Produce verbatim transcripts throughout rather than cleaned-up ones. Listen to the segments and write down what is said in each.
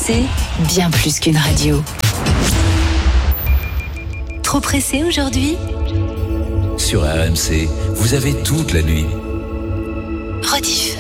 C, bien plus qu'une radio. Trop pressé aujourd'hui ? Sur R M C, vous avez toute la nuit. Rediff.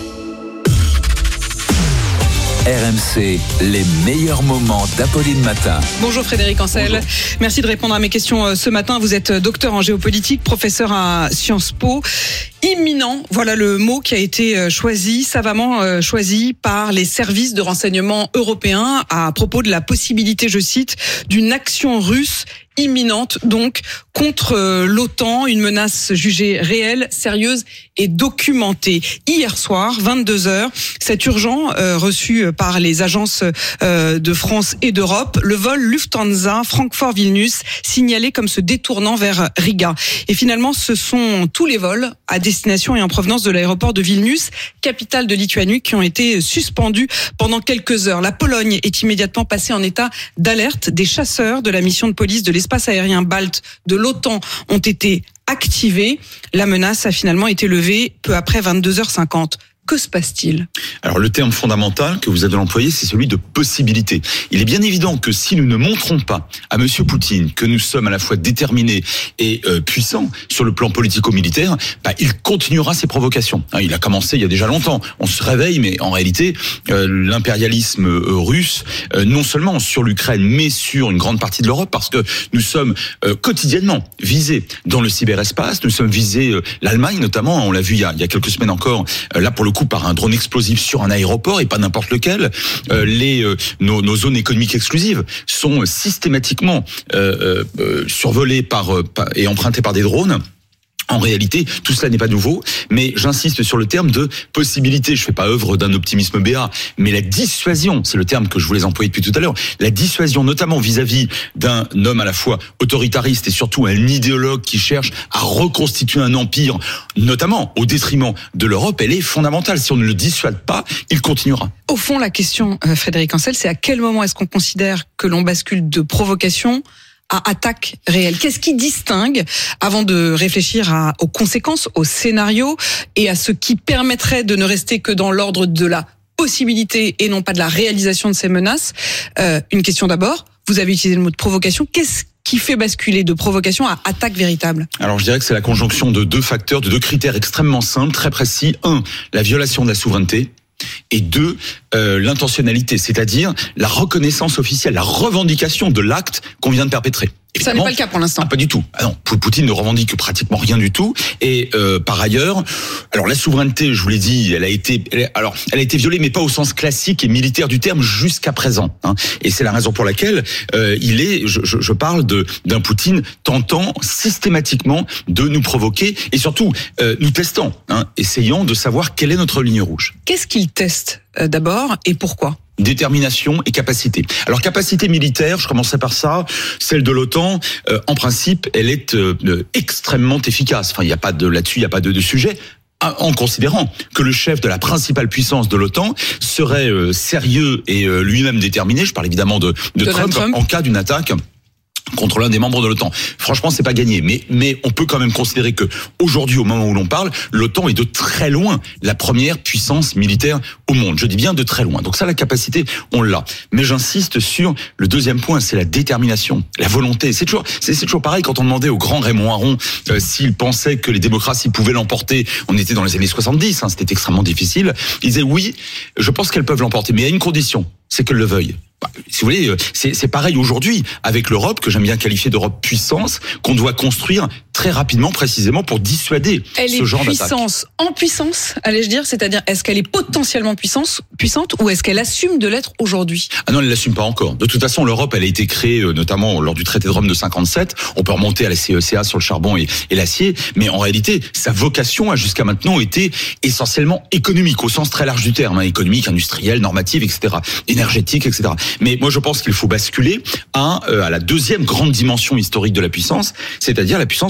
R M C, les meilleurs moments d'Apolline Matin. Bonjour Frédéric Ancel. Bonjour. Merci de répondre à mes questions ce matin. Vous êtes docteur en géopolitique, professeur à Sciences Po. Imminent, voilà le mot qui a été choisi, savamment choisi par les services de renseignement européens à propos de la possibilité, je cite, d'une action russe imminente donc contre l'OTAN, une menace jugée réelle, sérieuse et documentée. Hier soir, vingt-deux heures, c'est urgent, euh, reçu par les agences euh, de France et d'Europe, le vol Lufthansa Francfort-Vilnius signalé comme se détournant vers Riga. Et finalement, ce sont tous les vols à destination et en provenance de l'aéroport de Vilnius, capitale de Lituanie, qui ont été suspendus pendant quelques heures. La Pologne est immédiatement passée en état d'alerte. Des chasseurs de la mission de police de l'espace aérien balte de l'OTAN ont été activés. La menace a finalement été levée peu après vingt-deux heures cinquante. Que se passe-t-il ? Alors le terme fondamental que vous avez employé, c'est celui de possibilité. Il est bien évident que si nous ne montrons pas à Monsieur Poutine que nous sommes à la fois déterminés et euh, puissants sur le plan politico-militaire, bah, il continuera ses provocations. Hein, il a commencé il y a déjà longtemps. On se réveille, mais en réalité, euh, l'impérialisme euh, russe, euh, non seulement sur l'Ukraine, mais sur une grande partie de l'Europe, parce que nous sommes euh, quotidiennement visés dans le cyberespace. Nous sommes visés, euh, l'Allemagne notamment, on l'a vu il y a, il y a quelques semaines encore, euh, là pour le coup par un drone explosif sur un aéroport et pas n'importe lequel. Euh, les euh, nos, nos zones économiques exclusives sont systématiquement euh, euh, survolées par, euh, par et empruntées par des drones. En réalité, tout cela n'est pas nouveau, mais j'insiste sur le terme de possibilité. Je fais pas œuvre d'un optimisme béat, mais la dissuasion, c'est le terme que je voulais employer depuis tout à l'heure, la dissuasion notamment vis-à-vis d'un homme à la fois autoritariste et surtout un idéologue qui cherche à reconstituer un empire, notamment au détriment de l'Europe, elle est fondamentale. Si on ne le dissuade pas, il continuera. Au fond, la question, Frédéric Ancel, c'est à quel moment est-ce qu'on considère que l'on bascule de provocation à attaque réelle? Qu'est-ce qui distingue, avant de réfléchir à, aux conséquences, aux scénarios et à ce qui permettrait de ne rester que dans l'ordre de la possibilité et non pas de la réalisation de ces menaces, euh, une question d'abord, vous avez utilisé le mot de provocation, qu'est-ce qui fait basculer de provocation à attaque véritable? Alors je dirais que c'est la conjonction de deux facteurs, de deux critères extrêmement simples, très précis. Un, la violation de la souveraineté. Et deux, euh, l'intentionnalité, c'est-à-dire la reconnaissance officielle, la revendication de l'acte qu'on vient de perpétrer. Ça n'est pas le cas pour l'instant. Ah, pas du tout. Ah non, Poutine ne revendique pratiquement rien du tout. Et euh, par ailleurs, alors la souveraineté, je vous l'ai dit, elle a été, elle, alors elle a été violée, mais pas au sens classique et militaire du terme jusqu'à présent. Hein. Et c'est la raison pour laquelle euh, il est, je, je, je parle de d'un Poutine tentant systématiquement de nous provoquer et surtout euh, nous testant, hein, essayant de savoir quelle est notre ligne rouge. Qu'est-ce qu'il teste euh, d'abord et pourquoi ? Détermination et capacité. Alors capacité militaire, je commencerai par ça, celle de l'OTAN, euh, en principe, elle est euh, euh, extrêmement efficace. Enfin, il n'y a pas de là-dessus, il n'y a pas de, de sujet. En considérant que le chef de la principale puissance de l'OTAN serait euh, sérieux et euh, lui-même déterminé, je parle évidemment de, de Trump, Trump, en cas d'une attaque contre l'un des membres de l'OTAN. Franchement, c'est pas gagné, mais mais on peut quand même considérer que aujourd'hui, au moment où l'on parle, l'OTAN est de très loin la première puissance militaire au monde. Je dis bien de très loin. Donc ça, la capacité, on l'a. Mais j'insiste sur le deuxième point, c'est la détermination, la volonté. C'est toujours c'est, c'est toujours pareil quand on demandait au grand Raymond Aron euh, s'il pensait que les démocraties pouvaient l'emporter. On était dans les années soixante-dix, hein, c'était extrêmement difficile. Il disait oui, je pense qu'elles peuvent l'emporter, mais à une condition, c'est qu'elles le veuillent. Si vous voulez, c'est, c'est pareil aujourd'hui avec l'Europe, que j'aime bien qualifier d'Europe puissance, qu'on doit construire très rapidement, précisément, pour dissuader elle ce genre d'attaque. Elle est puissance en puissance, allais-je dire, c'est-à-dire est-ce qu'elle est potentiellement puissance, puissante ou est-ce qu'elle assume de l'être aujourd'hui ? Ah non, elle l'assume pas encore. De toute façon, l'Europe, elle a été créée notamment lors du traité de Rome de cinquante-sept. On peut remonter à la C E C A sur le charbon et, et l'acier, mais en réalité, sa vocation a jusqu'à maintenant été essentiellement économique, au sens très large du terme, hein, économique, industrielle, normative, et cetera, énergétique, et cetera. Mais moi, je pense qu'il faut basculer à, euh, à la deuxième grande dimension historique de la puissance, c'est-à-dire la puissance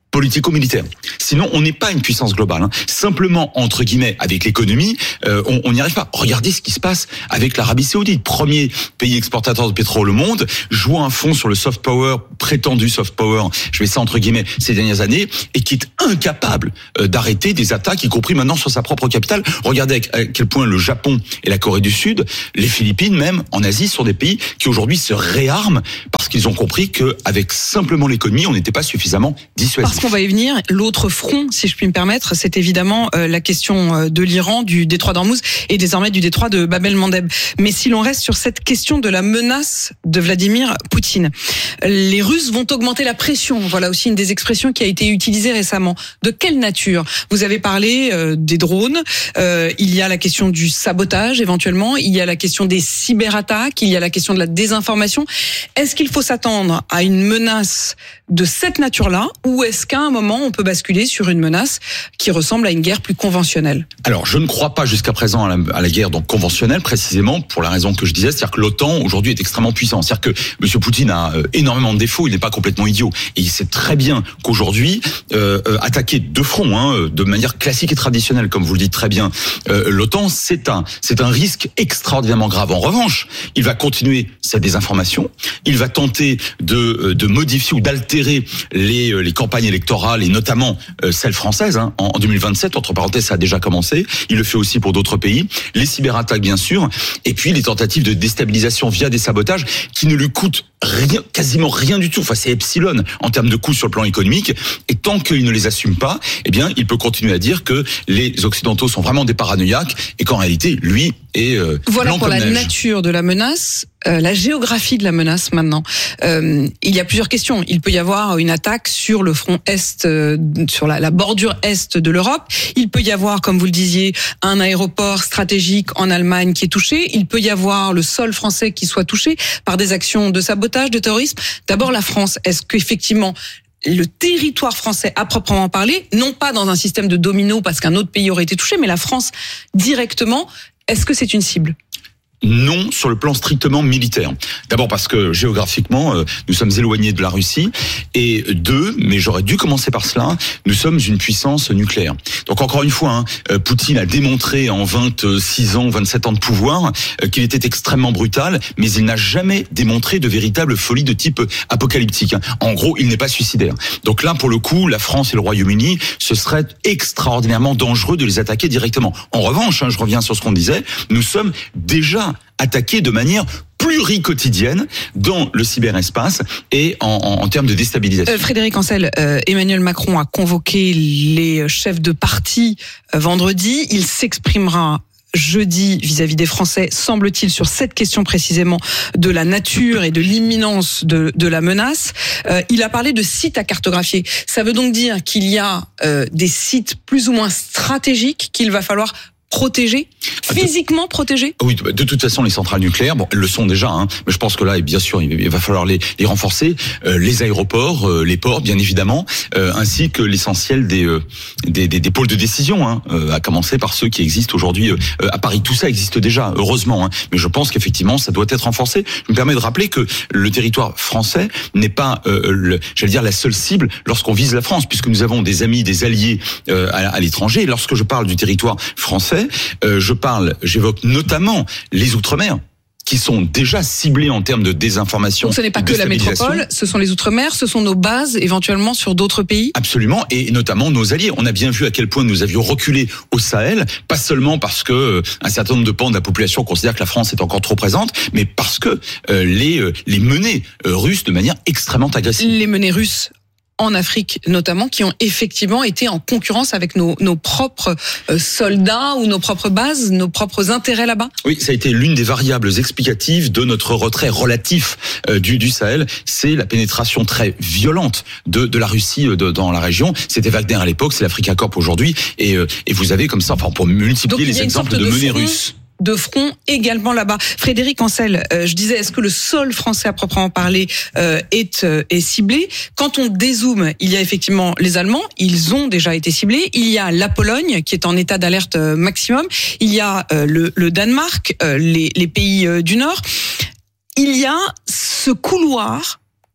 politico-militaire. Sinon, on n'est pas une puissance globale. Hein. Simplement, entre guillemets, avec l'économie, euh, on n'y arrive pas. Regardez ce qui se passe avec l'Arabie Saoudite, premier pays exportateur de pétrole au monde, joue un fonds sur le soft power, prétendu soft power, je mets ça entre guillemets, ces dernières années, et qui est incapable euh, d'arrêter des attaques, y compris maintenant sur sa propre capitale. Regardez à quel point le Japon et la Corée du Sud, les Philippines même, en Asie, sont des pays qui aujourd'hui se réarment parce qu'ils ont compris qu'avec simplement l'économie, on n'était pas suffisamment dissuasif. Parce qu'on va y venir. L'autre front, si je puis me permettre, c'est évidemment euh, la question euh, de l'Iran, du détroit d'Ormuz et désormais du détroit de Bab el-Mandeb. Mais si l'on reste sur cette question de la menace de Vladimir Poutine, les Russes vont augmenter la pression. Voilà aussi une des expressions qui a été utilisée récemment. De quelle nature ? Vous avez parlé euh, des drones, euh, il y a la question du sabotage éventuellement, il y a la question des cyberattaques, il y a la question de la désinformation. Est-ce qu'il faut s'attendre à une menace de cette nature-là, ou est-ce qu'à un moment on peut basculer sur une menace qui ressemble à une guerre plus conventionnelle ? Alors, je ne crois pas jusqu'à présent à la, à la guerre donc conventionnelle, précisément pour la raison que je disais, c'est-à-dire que l'OTAN aujourd'hui est extrêmement puissant. C'est-à-dire que M. Poutine a euh, énormément de défauts, il n'est pas complètement idiot, et il sait très bien qu'aujourd'hui euh, euh, attaquer de front, hein, de manière classique et traditionnelle, comme vous le dites très bien, euh, l'OTAN, c'est un c'est un risque extraordinairement grave. En revanche, il va continuer sa désinformation, il va tenter de de modifier ou d'altérer les les campagnes électorales et notamment euh, celles françaises hein, en, en deux mille vingt-sept, entre parenthèses, ça a déjà commencé. Il le fait aussi pour d'autres pays. Les cyberattaques, bien sûr, et puis les tentatives de déstabilisation via des sabotages qui ne lui coûtent rien, quasiment rien du tout. Enfin, c'est epsilon en termes de coûts sur le plan économique. Et tant qu'il ne les assume pas, eh bien, il peut continuer à dire que les Occidentaux sont vraiment des paranoïaques et qu'en réalité, lui est euh, voilà pour la neige. Nature de la menace. Euh, la géographie de la menace maintenant. Euh, il y a plusieurs questions. Il peut y avoir une attaque sur le front est, euh, sur la, la bordure est de l'Europe. Il peut y avoir, comme vous le disiez, un aéroport stratégique en Allemagne qui est touché. Il peut y avoir le sol français qui soit touché par des actions de sabotage, de terrorisme. D'abord, la France. Est-ce qu'effectivement le territoire français à proprement parler, non pas dans un système de domino parce qu'un autre pays aurait été touché, mais la France directement, est-ce que c'est une cible ? Non, sur le plan strictement militaire. D'abord parce que géographiquement, euh, nous sommes éloignés de la Russie. Et deux, mais j'aurais dû commencer par cela, nous sommes une puissance nucléaire. Donc encore une fois, hein, Poutine a démontré en vingt-six ans, vingt-sept ans de pouvoir euh, qu'il était extrêmement brutal, mais il n'a jamais démontré de véritable folie de type apocalyptique. Hein. En gros, il n'est pas suicidaire. Donc là, pour le coup, la France et le Royaume-Uni, ce serait extraordinairement dangereux de les attaquer directement. En revanche, hein, je reviens sur ce qu'on disait, nous sommes déjà attaqués de manière pluriquotidienne dans le cyberespace et en, en, en termes de déstabilisation. Euh, Frédéric Ancel, euh, Emmanuel Macron a convoqué les chefs de parti euh, vendredi. Il s'exprimera jeudi vis-à-vis des Français, semble-t-il, sur cette question précisément de la nature et de l'imminence de, de la menace. Euh, il a parlé de sites à cartographier. Ça veut donc dire qu'il y a euh, des sites plus ou moins stratégiques qu'il va falloir protéger, physiquement protéger. Oui, de toute façon, les centrales nucléaires, bon, elles le sont déjà, hein, mais je pense que là, bien sûr, il va falloir les, les renforcer. Euh, les aéroports, euh, les ports, bien évidemment, euh, ainsi que l'essentiel des, euh, des, des, des pôles de décision, hein, euh, à commencer par ceux qui existent aujourd'hui euh, à Paris. Tout ça existe déjà, heureusement, hein, mais je pense qu'effectivement, ça doit être renforcé. Je me permets de rappeler que le territoire français n'est pas, euh, le, j'allais dire, la seule cible lorsqu'on vise la France, puisque nous avons des amis, des alliés euh, à, à l'étranger. Et lorsque je parle du territoire français, Euh, je parle, j'évoque notamment les Outre-mer, qui sont déjà ciblés en termes de désinformation. Donc ce n'est pas que la métropole, ce sont les Outre-mer, ce sont nos bases éventuellement sur d'autres pays. Absolument, et notamment nos alliés. On a bien vu à quel point nous avions reculé au Sahel, pas seulement parce que un certain nombre de pans de la population considèrent que la France est encore trop présente, mais parce que euh, les euh, les menées euh, russes de manière extrêmement agressive. Les menées russes en Afrique notamment, qui ont effectivement été en concurrence avec nos, nos propres soldats ou nos propres bases, nos propres intérêts là-bas. Oui, ça a été l'une des variables explicatives de notre retrait relatif euh, du, du Sahel. C'est la pénétration très violente de, de la Russie de, dans la région. C'était Wagner à l'époque, c'est l'Africa Corp aujourd'hui. Et, euh, et vous avez comme ça, enfin, pour multiplier les exemples de, de menées russes. De front également là-bas. Frédéric Ancel, euh, je disais, est-ce que le sol français à proprement parler euh, est, euh, est ciblé ? Quand on dézoome, il y a effectivement les Allemands, ils ont déjà été ciblés. Il y a la Pologne qui est en état d'alerte euh, maximum. Il y a euh, le, le Danemark, euh, les, les pays euh, du Nord. Il y a ce couloir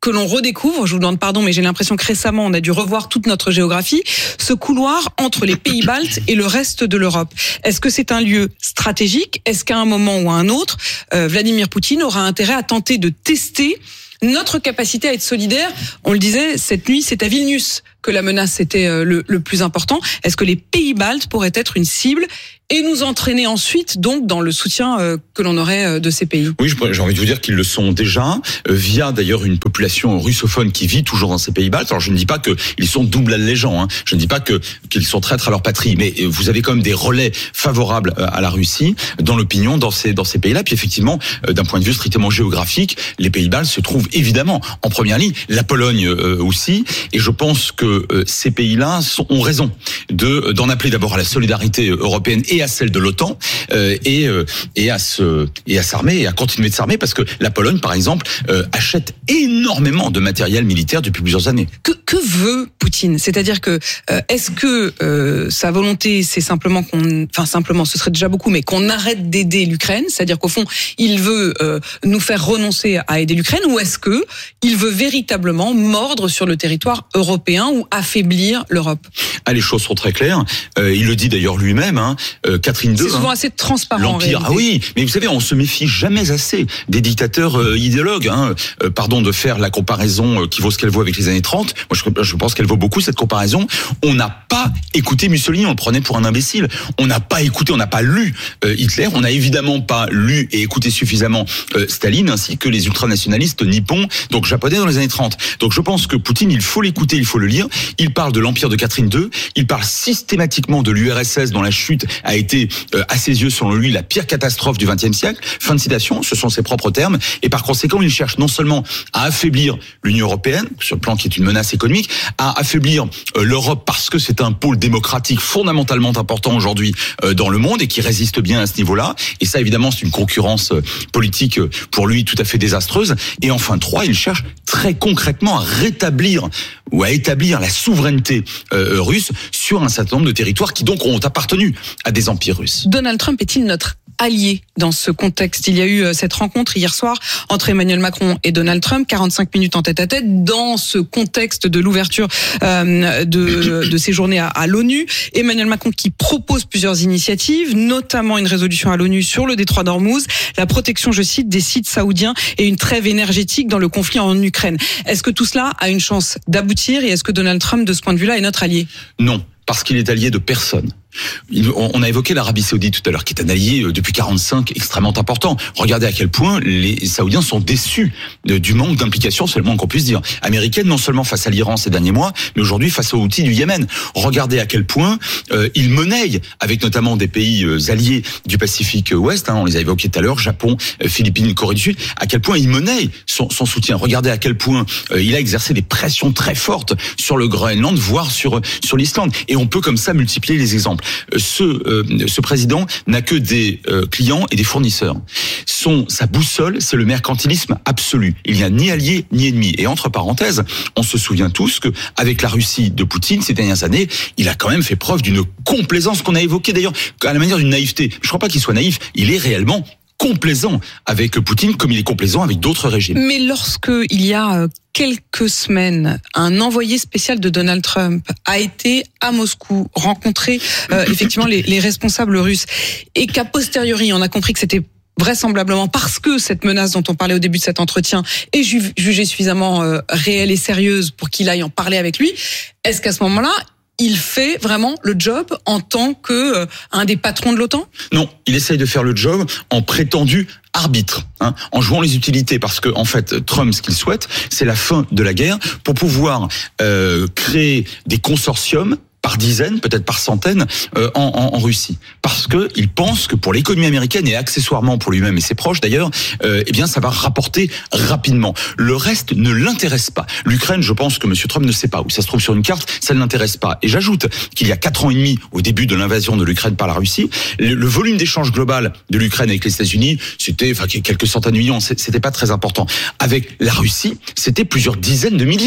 que l'on redécouvre, je vous demande pardon, mais j'ai l'impression que récemment, on a dû revoir toute notre géographie, ce couloir entre les pays baltes et le reste de l'Europe. Est-ce que c'est un lieu stratégique ? Est-ce qu'à un moment ou à un autre, euh, Vladimir Poutine aura intérêt à tenter de tester notre capacité à être solidaire ? On le disait, cette nuit, c'est à Vilnius que la menace était le, le plus important. Est-ce que les pays baltes pourraient être une cible et nous entraîner ensuite donc dans le soutien euh, que l'on aurait euh, de ces pays ? Oui, j'ai envie de vous dire qu'ils le sont déjà, euh, via d'ailleurs une population russophone qui vit toujours dans ces pays baltes. Alors je ne dis pas qu'ils sont doubles allégeants, hein. Je ne dis pas que qu'ils sont traîtres à leur patrie, mais vous avez quand même des relais favorables à la Russie dans l'opinion dans ces dans ces pays-là. Puis effectivement, euh, d'un point de vue strictement géographique, les pays baltes se trouvent évidemment en première ligne, la Pologne euh, aussi, et je pense que euh, ces pays-là sont, ont raison de d'en appeler d'abord à la solidarité européenne et à celle de l'OTAN, euh, et euh, et à se et à s'armer et à continuer de s'armer, parce que la Pologne par exemple euh, achète énormément de matériel militaire depuis plusieurs années. Que que veut Poutine ? C'est-à-dire que euh, est-ce que euh, sa volonté c'est simplement qu'on enfin simplement ce serait déjà beaucoup, mais qu'on arrête d'aider l'Ukraine, c'est-à-dire qu'au fond, il veut euh, nous faire renoncer à aider l'Ukraine, ou est-ce que il veut véritablement mordre sur le territoire européen ou affaiblir l'Europe ? Ah, les choses sont très claires. Euh, il le dit d'ailleurs lui-même, hein. Euh, Catherine deux. C'est souvent hein, assez transparent. L'Empire. Ah oui, mais vous savez, on se méfie jamais assez des dictateurs euh, idéologues. Hein. Euh, pardon de faire la comparaison euh, qui vaut ce qu'elle vaut avec les années trente. Moi, je, je pense qu'elle vaut beaucoup cette comparaison. On n'a pas écouté Mussolini, on le prenait pour un imbécile. On n'a pas écouté, on n'a pas lu euh, Hitler. On n'a évidemment pas lu et écouté suffisamment euh, Staline, ainsi que les ultranationalistes nippons, donc japonais dans les années trente. Donc je pense que Poutine, il faut l'écouter, il faut le lire. Il parle de l'Empire de Catherine deux. Il parle systématiquement de l'U R S S dont la chute a été, euh, à ses yeux, selon lui, la pire catastrophe du vingtième siècle. Fin de citation, ce sont ses propres termes. Et par conséquent, il cherche non seulement à affaiblir l'Union européenne, sur le plan qui est une menace économique, à affaiblir euh, l'Europe parce que c'est un pôle démocratique fondamentalement important aujourd'hui euh, dans le monde et qui résiste bien à ce niveau-là. Et ça, évidemment, c'est une concurrence euh, politique euh, pour lui tout à fait désastreuse. Et enfin, trois, il cherche très concrètement à rétablir ou à établir la souveraineté euh, russe sur un certain nombre de territoires qui donc ont appartenu à des empires russes. Donald Trump est-il notre allié dans ce contexte ? Il y a eu cette rencontre hier soir entre Emmanuel Macron et Donald Trump, quarante-cinq minutes en tête-à-tête, dans ce contexte de l'ouverture euh, de, de ces journées à, à l'ONU. Emmanuel Macron qui propose plusieurs initiatives, notamment une résolution à l'ONU sur le détroit d'Ormuz, la protection, je cite, des sites saoudiens et une trêve énergétique dans le conflit en Ukraine. Est-ce que tout cela a une chance d'aboutir et est-ce que Donald Trump, de ce point de vue-là, est notre allié ? Non, parce qu'il est allié de personne. On a évoqué l'Arabie Saoudite tout à l'heure, qui est un allié depuis quarante-cinq extrêmement important. Regardez à quel point les Saoudiens sont déçus du manque d'implication, c'est le moins qu'on puisse dire, américaine, non seulement face à l'Iran ces derniers mois, mais aujourd'hui face aux Houthis du Yémen. Regardez à quel point euh, ils monnaient, avec notamment des pays euh, alliés du Pacifique Ouest, hein, on les a évoqués tout à l'heure, Japon, euh, Philippines, Corée du Sud, à quel point ils monnaient son, son soutien. Regardez à quel point euh, il a exercé des pressions très fortes sur le Groenland, voire sur sur l'Islande. Et on peut comme ça multiplier les exemples. Ce, euh, ce président n'a que des euh, clients et des fournisseurs. Son, sa boussole, c'est le mercantilisme absolu. Il n'y a ni allié ni ennemi. Et entre parenthèses, on se souvient tous que avec la Russie de Poutine ces dernières années, il a quand même fait preuve d'une complaisance qu'on a évoquée d'ailleurs à la manière d'une naïveté. Je ne crois pas qu'il soit naïf. Il est réellement complaisant avec Poutine comme il est complaisant avec d'autres régimes. Mais lorsque il y a quelques semaines, un envoyé spécial de Donald Trump a été à Moscou rencontrer euh, effectivement les, les responsables russes et qu'a posteriori on a compris que c'était vraisemblablement parce que cette menace dont on parlait au début de cet entretien est ju- jugée suffisamment euh, réelle et sérieuse pour qu'il aille en parler avec lui, est-ce qu'à ce moment-là il fait vraiment le job en tant que euh, un des patrons de l'OTAN ? Non, il essaye de faire le job en prétendu arbitre, hein, en jouant les utilités, parce que en fait, Trump, ce qu'il souhaite, c'est la fin de la guerre pour pouvoir euh, créer des consortiums par dizaines, peut-être par centaines, euh, en, en, en Russie, parce que il pense que pour l'économie américaine et accessoirement pour lui-même et ses proches d'ailleurs, euh, eh bien ça va rapporter rapidement. Le reste ne l'intéresse pas. L'Ukraine, je pense que Monsieur Trump ne sait pas où ça se trouve sur une carte, ça ne l'intéresse pas. Et j'ajoute qu'il y a quatre ans et demi, au début de l'invasion de l'Ukraine par la Russie, le, le volume d'échange global de l'Ukraine avec les États-Unis, c'était enfin quelques centaines de millions, c'était pas très important. Avec la Russie, c'était plusieurs dizaines de milliards.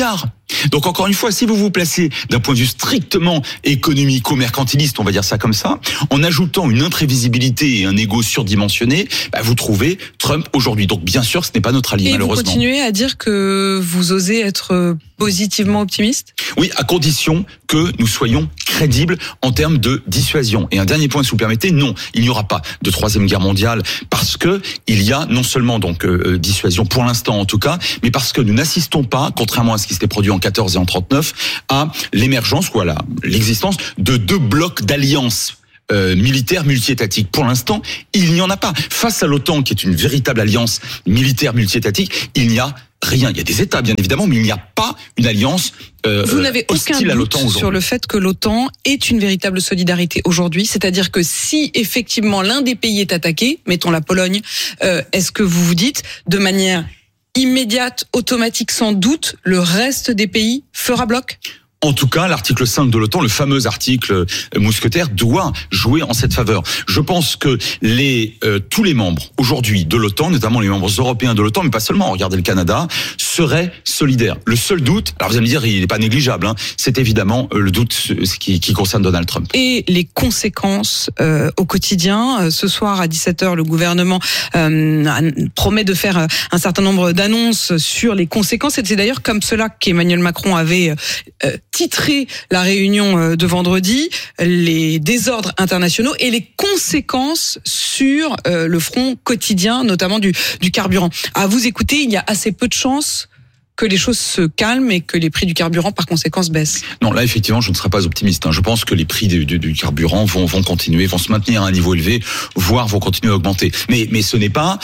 Donc encore une fois, si vous vous placez d'un point de vue strictement économico-mercantiliste, on va dire ça comme ça, en ajoutant une imprévisibilité et un ego surdimensionné, bah, vous trouvez Trump aujourd'hui. Donc bien sûr, ce n'est pas notre allié, et malheureusement. Et vous continuez à dire que vous osez être positivement optimiste ? Oui, à condition que nous soyons crédibles en termes de dissuasion. Et un dernier point, si vous permettez, non, il n'y aura pas de troisième guerre mondiale parce que il y a non seulement donc euh, dissuasion pour l'instant en tout cas, mais parce que nous n'assistons pas, contrairement à ce qui s'était produit en quatorze et en trente-neuf, à l'émergence ou à la, l'existence de deux blocs d'alliances Euh, militaire multiétatique. Pour l'instant, il n'y en a pas. Face à l'OTAN, qui est une véritable alliance militaire multiétatique, il n'y a rien. Il y a des États, bien évidemment, mais il n'y a pas une alliance euh, Vous n'avez aucun doute sur le fait que l'OTAN est une véritable solidarité aujourd'hui, c'est-à-dire que si effectivement l'un des pays est attaqué, mettons la Pologne, euh, est-ce que vous vous dites de manière immédiate, automatique, sans doute, le reste des pays fera bloc ? En tout cas, l'article cinq de l'OTAN, le fameux article mousquetaire, doit jouer en cette faveur. Je pense que les euh, tous les membres aujourd'hui de l'OTAN, notamment les membres européens de l'OTAN, mais pas seulement, regardez le Canada, seraient solidaires. Le seul doute, alors vous allez me dire, il n'est pas négligeable, hein, c'est évidemment le doute qui, qui concerne Donald Trump. Et les conséquences euh, au quotidien. Ce soir à dix-sept heures, le gouvernement euh, promet de faire un certain nombre d'annonces sur les conséquences. Et c'est d'ailleurs comme cela qu'Emmanuel Macron avait euh, titré la réunion de vendredi, les désordres internationaux et les conséquences sur euh, le front quotidien, notamment du, du carburant. À vous écouter, il y a assez peu de chances que les choses se calment et que les prix du carburant, par conséquence, baissent. Non, là, effectivement, je ne serais pas optimiste. Hein. Je pense que les prix du, du, du carburant vont, vont continuer, vont se maintenir à un niveau élevé, voire vont continuer à augmenter. Mais, mais ce n'est pas,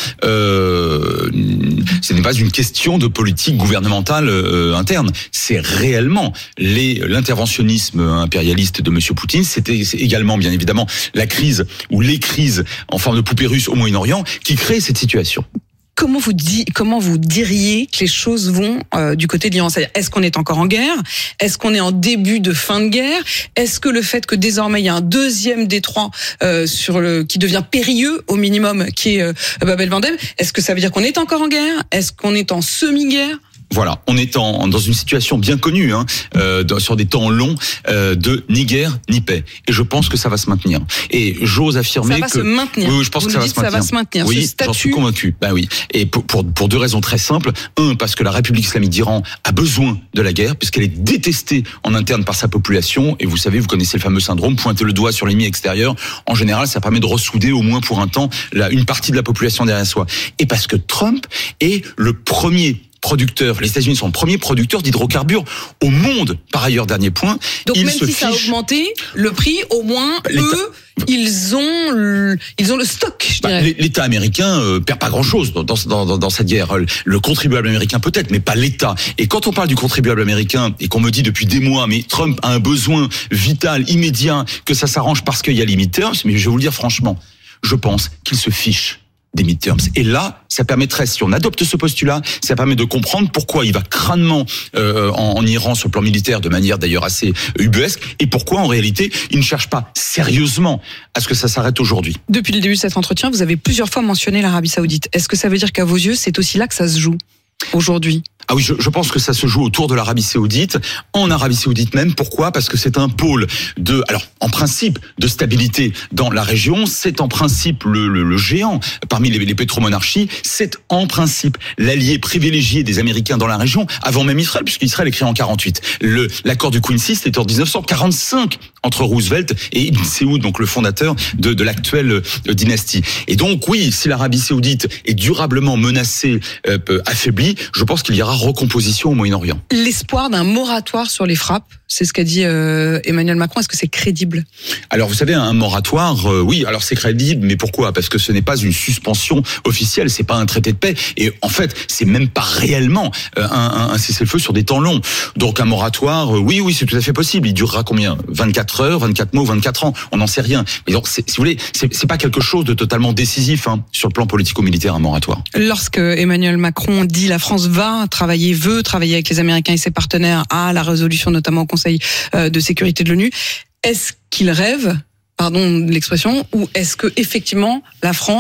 euh, ce n'est pas une question de politique gouvernementale euh, interne. C'est réellement les, l'interventionnisme impérialiste de Monsieur Poutine. C'était c'est également, bien évidemment, la crise ou les crises en forme de poupée russe au Moyen-Orient qui créent cette situation. Comment vous, di- comment vous diriez que les choses vont euh, du côté de l'Iran ? C'est-à-dire, est-ce qu'on est encore en guerre ? Est-ce qu'on est en début de fin de guerre ? Est-ce que le fait que désormais il y a un deuxième détroit euh, sur le qui devient périlleux au minimum, qui est euh, Bab el-Mandeb, est-ce que ça veut dire qu'on est encore en guerre ? Est-ce qu'on est en semi-guerre ? Voilà, on est en, dans une situation bien connue, hein, euh, sur des temps longs, euh, de ni guerre ni paix. Et je pense que ça va se maintenir. Et j'ose affirmer que ça va que, se maintenir. Oui, je pense Vous que nous ça va, dites se maintenir. ça va se maintenir. Oui, Ce statut... j'en suis convaincu. Ben oui. Et pour, pour pour deux raisons très simples. Un, parce que la République islamique d'Iran a besoin de la guerre, puisqu'elle est détestée en interne par sa population. Et vous savez, vous connaissez le fameux syndrome, pointer le doigt sur l'ennemi extérieur. En général, ça permet de ressouder au moins pour un temps la, une partie de la population derrière soi. Et parce que Trump est le premier producteur, les États-Unis sont le premier producteur d'hydrocarbures au monde. Par ailleurs, dernier point, donc ils même se si ça a fichent... augmenté, le prix, au moins, L'État... eux, ils ont le, ils ont le stock, je dirais. Bah, l'État américain euh, perd pas grand-chose dans, dans, dans, dans cette guerre. Le contribuable américain peut-être, mais pas l'État. Et quand on parle du contribuable américain et qu'on me dit depuis des mois, mais Trump a un besoin vital, immédiat, que ça s'arrange parce qu'il y a les midterms, mais je vais vous le dire franchement, je pense qu'il se fiche des midterms. Et là, ça permettrait, si on adopte ce postulat, ça permet de comprendre pourquoi il va crânement euh, en, en Iran sur le plan militaire, de manière d'ailleurs assez ubuesque, et pourquoi en réalité il ne cherche pas sérieusement à ce que ça s'arrête aujourd'hui. Depuis le début de cet entretien, vous avez plusieurs fois mentionné l'Arabie Saoudite. Est-ce que ça veut dire qu'à vos yeux, c'est aussi là que ça se joue aujourd'hui ? Ah oui, je, je pense que ça se joue autour de l'Arabie Saoudite, en Arabie Saoudite même. Pourquoi ? Parce que c'est un pôle de, alors en principe, de stabilité dans la région. C'est en principe le, le, le géant parmi les, les pétromonarchies. C'est en principe l'allié privilégié des Américains dans la région, avant même Israël, puisqu'Israël est créé en quarante-huit. Le, l'accord du Quincy, c'était en dix-neuf cent quarante-cinq entre Roosevelt et Ibn Saoud, donc le fondateur de, de l'actuelle dynastie. Et donc oui, si l'Arabie Saoudite est durablement menacée, euh, affaiblie, je pense qu'il y aura recomposition au Moyen-Orient. L'espoir d'un moratoire sur les frappes, c'est ce qu'a dit euh, Emmanuel Macron. Est-ce que c'est crédible ? Alors vous savez, un moratoire, euh, oui, alors c'est crédible, mais pourquoi ? Parce que ce n'est pas une suspension officielle, c'est pas un traité de paix, et en fait, c'est même pas réellement euh, un, un, un cessez-le-feu sur des temps longs. Donc un moratoire, euh, oui, oui, c'est tout à fait possible. Il durera combien ? vingt-quatre heures, vingt-quatre mois, vingt-quatre ans, on n'en sait rien. Mais donc, c'est, si vous voulez, c'est, c'est pas quelque chose de totalement décisif hein, sur le plan politico-militaire, un moratoire. Lorsque Emmanuel Macron dit la France va travailler, veut travailler avec les Américains et ses partenaires à la résolution, notamment au Conseil de sécurité de l'ONU, est-ce qu'il rêve, pardon de l'expression, ou est-ce que effectivement la France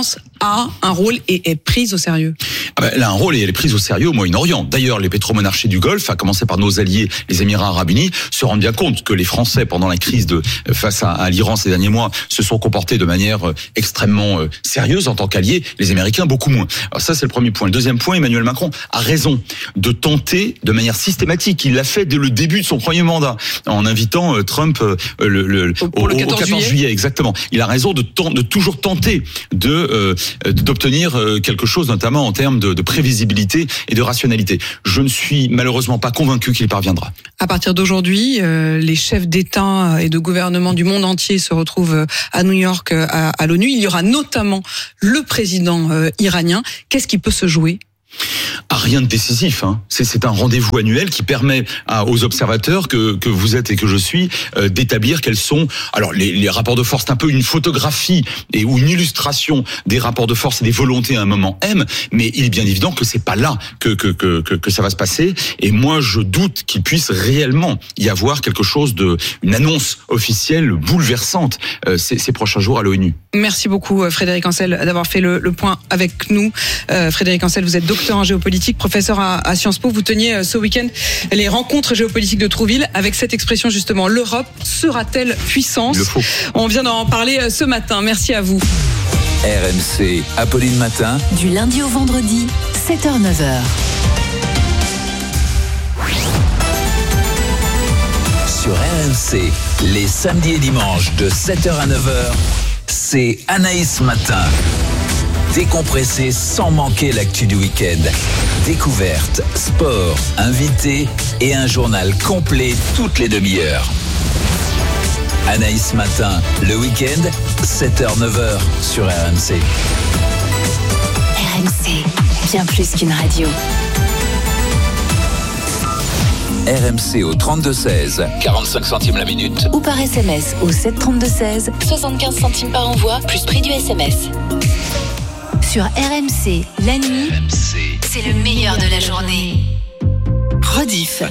a un rôle et est prise au sérieux? Ah ben, elle a un rôle et elle est prise au sérieux au Moyen-Orient. D'ailleurs, les pétromonarchies du Golfe, à commencer par nos alliés, les Émirats Arabes Unis, se rendent bien compte que les Français, pendant la crise de face à, à l'Iran ces derniers mois, se sont comportés de manière euh, extrêmement euh, sérieuse en tant qu'alliés. Les Américains, beaucoup moins. Alors ça, c'est le premier point. Le deuxième point, Emmanuel Macron a raison de tenter de manière systématique. Il l'a fait dès le début de son premier mandat, en invitant euh, Trump euh, le, le, Pour au, le quatorze au quatorze juillet, exactement. Il a raison de, de toujours tenter de euh, d'obtenir euh, quelque chose, notamment en termes de, de prévisibilité et de rationalité. Je ne suis malheureusement pas convaincu qu'il y parviendra. À partir d'aujourd'hui, euh, les chefs d'État et de gouvernement du monde entier se retrouvent à New York, à, à l'ONU. Il y aura notamment le président euh, iranien. Qu'est-ce qui peut se jouer ? Ah, rien de décisif. Hein. C'est, c'est un rendez-vous annuel qui permet à, aux observateurs que, que vous êtes et que je suis euh, d'établir quels sont. Alors les, les rapports de force, c'est un peu une photographie et ou une illustration des rapports de force et des volontés à un moment M. Mais il est bien évident que c'est pas là que que que que, que ça va se passer. Et moi, je doute qu'il puisse réellement y avoir quelque chose de une annonce officielle bouleversante euh, ces, ces prochains jours à l'ONU. Merci beaucoup Frédéric Ancel d'avoir fait le, le point avec nous. Euh, Frédéric Ancel, vous êtes docteur en géopolitique, professeur à, à Sciences Po. Vous teniez ce week-end les rencontres géopolitiques de Trouville avec cette expression justement, l'Europe sera-t-elle puissance ? Il le faut. On vient d'en parler ce matin. Merci à vous. R M C, Apolline Matin. Du lundi au vendredi, sept heures neuf heures. Sur R M C, les samedis et dimanches de sept heures à neuf heures, c'est Anaïs Matin. Décompressé sans manquer l'actu du week-end. Découverte, sport, invités et un journal complet toutes les demi-heures. Anaïs Matin, le week-end, sept heures neuf heures sur R M C. R M C, bien plus qu'une radio. R M C au trente-deux seize, quarante-cinq centimes la minute. Ou par S M S au sept trente-deux seize, soixante-quinze centimes par envoi, plus prix du S M S. Sur R M C, la nuit, R M C, c'est le meilleur de la journée. Rediff.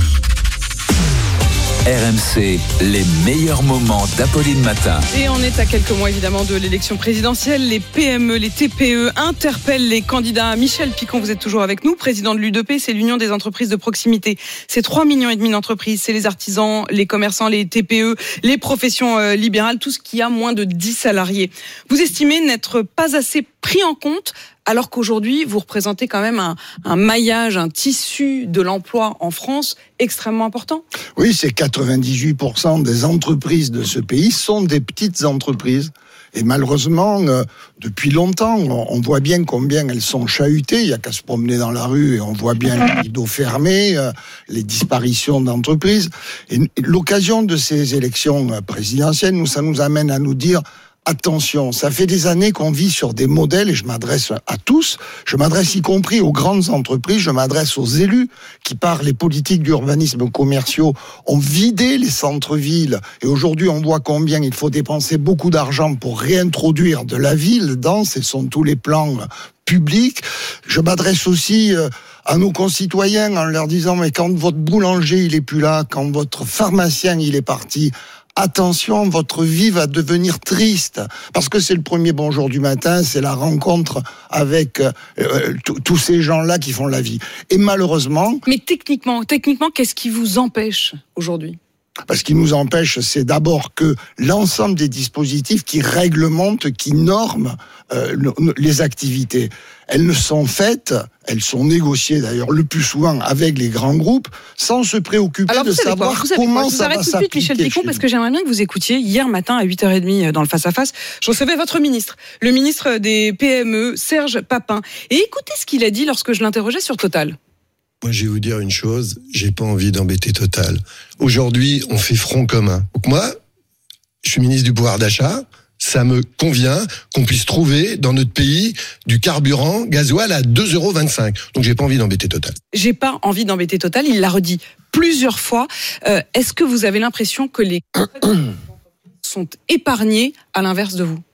R M C, les meilleurs moments d'Apolline Matin. Et on est à quelques mois évidemment de l'élection présidentielle. Les P M E, les T P E interpellent les candidats. Michel Picon, vous êtes toujours avec nous, président de l'U D P, c'est l'Union des entreprises de proximité. C'est trois millions et demi d'entreprises, c'est les artisans, les commerçants, les T P E, les professions euh, libérales, tout ce qui a moins de dix salariés. Vous estimez n'être pas assez pris en compte alors qu'aujourd'hui, vous représentez quand même un, un maillage, un tissu de l'emploi en France extrêmement important. Oui, c'est quatre-vingt-dix-huit pour cent des entreprises de ce pays sont des petites entreprises. Et malheureusement, euh, depuis longtemps, on, on voit bien combien elles sont chahutées. Il n'y a qu'à se promener dans la rue et on voit bien les rideaux fermés, euh, les disparitions d'entreprises. Et l'occasion de ces élections présidentielles, nous, ça nous amène à nous dire... Attention, ça fait des années qu'on vit sur des modèles, et je m'adresse à tous, je m'adresse y compris aux grandes entreprises, je m'adresse aux élus qui, par les politiques d'urbanisme commerciaux, ont vidé les centres-villes. Et aujourd'hui, on voit combien il faut dépenser beaucoup d'argent pour réintroduire de la ville dans, ce sont tous les plans publics. Je m'adresse aussi à nos concitoyens en leur disant, mais quand votre boulanger, il est plus là, quand votre pharmacien, il est parti, attention, votre vie va devenir triste, parce que c'est le premier bonjour du matin, c'est la rencontre avec euh, tous ces gens-là qui font la vie. Et malheureusement... Mais techniquement, techniquement, qu'est-ce qui vous empêche aujourd'hui ? Ce qui nous empêche, c'est d'abord que l'ensemble des dispositifs qui réglementent, qui norment euh, les activités, elles ne sont faites, elles sont négociées d'ailleurs le plus souvent avec les grands groupes, sans se préoccuper Alors, de savoir quoi, comment quoi, ça va s'appliquer. Je vous arrête tout de suite, Michel Picon, parce que j'aimerais bien que vous écoutiez. Hier matin, à huit heures trente, dans le face-à-face, je recevais votre ministre, le ministre des P M E, Serge Papin. Et écoutez ce qu'il a dit lorsque je l'interrogeais sur Total. Moi, je vais vous dire une chose, j'ai pas envie d'embêter Total. Aujourd'hui, on fait front commun. Donc moi, je suis ministre du pouvoir d'achat, ça me convient qu'on puisse trouver dans notre pays du carburant gasoil à deux euros vingt-cinq. Donc j'ai pas envie d'embêter Total. J'ai pas envie d'embêter Total, il l'a redit plusieurs fois. Euh, est-ce que vous avez l'impression que les sont épargnés à l'inverse de vous ?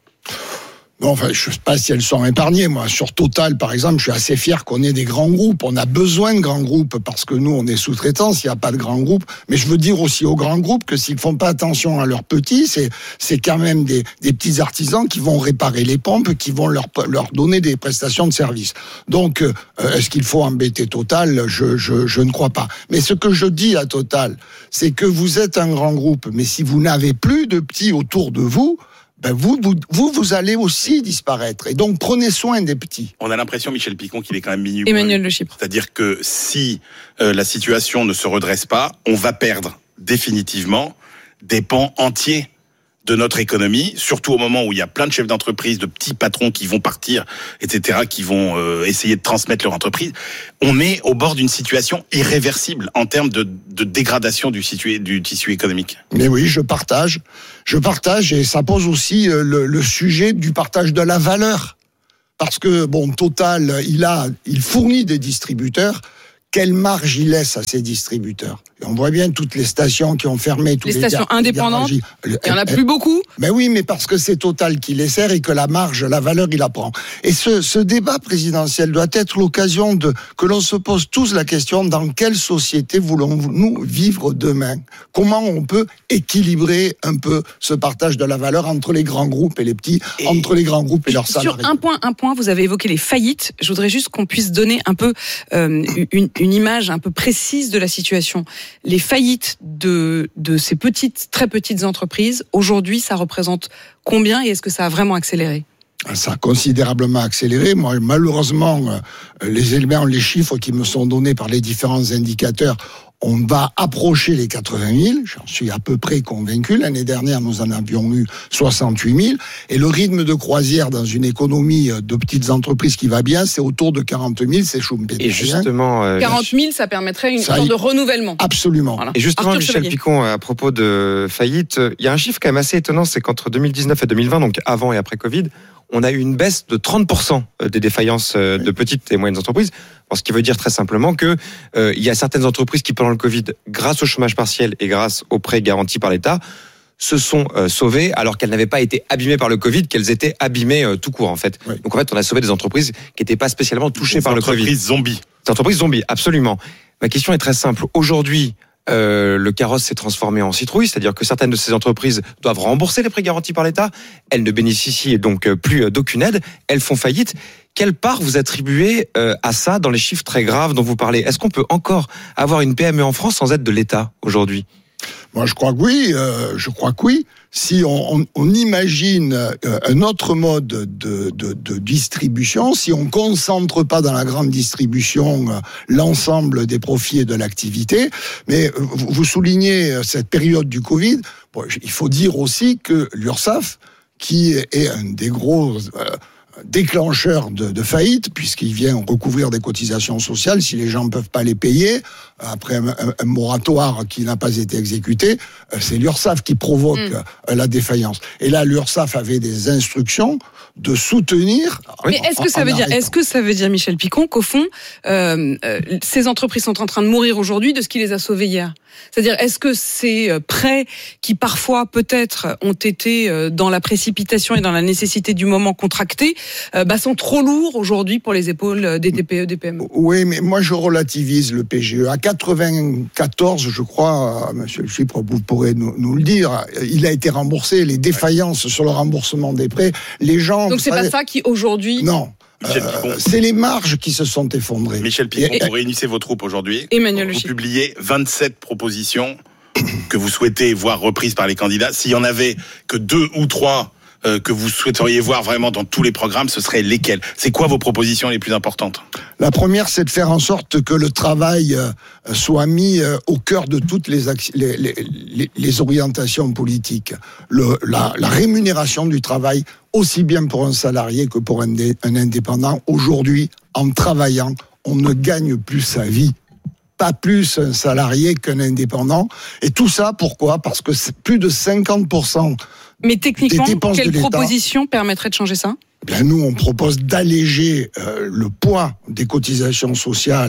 Non, enfin, je ne sais pas si elles sont épargnées. Moi, sur Total, par exemple, je suis assez fier qu'on ait des grands groupes. On a besoin de grands groupes parce que nous, on est sous-traitants s'il n'y a pas de grands groupes. Mais je veux dire aussi aux grands groupes que s'ils font pas attention à leurs petits, c'est, c'est quand même des, des petits artisans qui vont réparer les pompes, qui vont leur, leur donner des prestations de service. Donc, euh, est-ce qu'il faut embêter Total ? Je, je, je ne crois pas. Mais ce que je dis à Total, c'est que vous êtes un grand groupe, mais si vous n'avez plus de petits autour de vous, ben vous, vous, vous, vous allez aussi disparaître. Et donc, prenez soin des petits. On a l'impression, Michel Picon, qu'il est quand même minuit. Emmanuel Le Chypre. C'est-à-dire que si euh, la situation ne se redresse pas, on va perdre définitivement des pans entiers de notre économie, surtout au moment où il y a plein de chefs d'entreprise, de petits patrons qui vont partir, et cetera, qui vont euh, essayer de transmettre leur entreprise. On est au bord d'une situation irréversible en termes de, de dégradation du, situ, du tissu économique. Mais oui, je partage. Je partage et ça pose aussi le, le sujet du partage de la valeur. Parce que, bon, Total, il a, il fournit des distributeurs. Quelle marge il laisse à ces distributeurs ? Et on voit bien toutes les stations qui ont fermé. Tous les, les stations gar- indépendantes, il n'y en a plus beaucoup. Mais oui, mais parce que c'est Total qui les sert et que la marge, la valeur, il la prend. Et ce, ce débat présidentiel doit être l'occasion de que l'on se pose tous la question, dans quelle société voulons-nous vivre demain ? Comment on peut équilibrer un peu ce partage de la valeur entre les grands groupes et les petits, et entre les grands groupes et leurs salariés ? Sur un point, un point, vous avez évoqué les faillites. Je voudrais juste qu'on puisse donner un peu euh, une, une image un peu précise de la situation. Les faillites de, de ces petites, très petites entreprises, aujourd'hui, ça représente combien et est-ce que ça a vraiment accéléré ? Ça a considérablement accéléré. Moi, malheureusement, les éléments, les chiffres qui me sont donnés par les différents indicateurs, on va approcher les quatre-vingt mille, j'en suis à peu près convaincu. L'année dernière, nous en avions eu soixante-huit mille. Et le rythme de croisière dans une économie de petites entreprises qui va bien, c'est autour de quarante mille, c'est Schumpeter. Et justement... Euh, quarante mille, ça permettrait une ça sorte y... de renouvellement. Absolument. Voilà. Et justement, Arthur Michel Chevalier. Picon, à propos de faillite, il y a un chiffre quand même assez étonnant, c'est qu'entre deux mille dix-neuf et deux mille vingt, donc avant et après Covid, on a eu une baisse de trente pour cent des défaillances de petites et moyennes entreprises. Ce qui veut dire très simplement que euh, il y a certaines entreprises qui, pendant le Covid, grâce au chômage partiel et grâce aux prêts garantis par l'État, se sont euh, sauvées alors qu'elles n'avaient pas été abîmées par le Covid, qu'elles étaient abîmées euh, tout court en fait. Oui. Donc en fait, on a sauvé des entreprises qui n'étaient pas spécialement touchées des par le Covid. Des entreprises zombies. Des entreprises zombies, absolument. Ma question est très simple. Aujourd'hui, Euh, le carrosse s'est transformé en citrouille, c'est-à-dire que certaines de ces entreprises doivent rembourser les prêts garantis par l'État, elles ne bénéficient donc plus d'aucune aide, elles font faillite. Quelle part vous attribuez euh, à ça dans les chiffres très graves dont vous parlez ? Est-ce qu'on peut encore avoir une P M E en France sans aide de l'État aujourd'hui ? Moi, je crois que oui. Euh, je crois que oui. Si on, on, on imagine euh, un autre mode de, de, de distribution, si on concentre pas dans la grande distribution euh, l'ensemble des profits et de l'activité, mais vous, vous soulignez cette période du Covid. Bon, il faut dire aussi que l'URSSAF, qui est un des gros euh, déclencheur de, de faillite, puisqu'il vient recouvrir des cotisations sociales. Si les gens ne peuvent pas les payer, après un, un, un moratoire qui n'a pas été exécuté, c'est l'URSSAF qui provoque mmh. la défaillance. Et là, l'URSSAF avait des instructions de soutenir. Mais est-ce que ça veut dire, est-ce que ça veut dire, Michel Picon, qu'au fond, euh, euh, ces entreprises sont en train de mourir aujourd'hui de ce qui les a sauvées hier ? C'est-à-dire, est-ce que ces prêts qui parfois peut-être ont été dans la précipitation et dans la nécessité du moment contractés, euh, bah, sont trop lourds aujourd'hui pour les épaules des T P E, des P M E ? Oui, mais moi je relativise le P G E. À quatre-vingt-quatorze, je crois, Monsieur le Chypre, vous pourrez nous, nous le dire, il a été remboursé. Les défaillances sur le remboursement des prêts, les gens... Donc c'est savez, pas ça qui aujourd'hui... Non. Euh, c'est les marges qui se sont effondrées. Michel Picon, et, vous réunissez vos troupes aujourd'hui. Emmanuel Vous publiez vingt-sept propositions que vous souhaitez voir reprises par les candidats. S'il y en avait que deux ou trois euh, que vous souhaiteriez voir vraiment dans tous les programmes, ce seraient lesquelles ? C'est quoi vos propositions les plus importantes ? La première, c'est de faire en sorte que le travail euh, soit mis euh, au cœur de toutes les, les, les, les orientations politiques. Le, la, la rémunération du travail, aussi bien pour un salarié que pour un, dé, un indépendant. Aujourd'hui, en travaillant, on ne gagne plus sa vie. Pas plus un salarié qu'un indépendant. Et tout ça, pourquoi ? Parce que c'est plus de cinquante pour cent Mais techniquement, des dépenses quelle de l'État. proposition permettrait de changer ça ? Eh bien, nous, on propose d'alléger euh, le poids des cotisations sociales